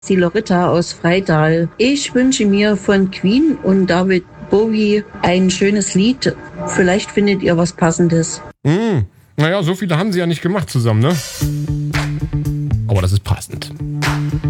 Die Loretta aus Freital. Ich wünsche mir von Queen und David Bowie ein schönes Lied. Vielleicht findet ihr was Passendes. Naja, so viele haben sie ja nicht gemacht zusammen, ne? Aber das ist passend.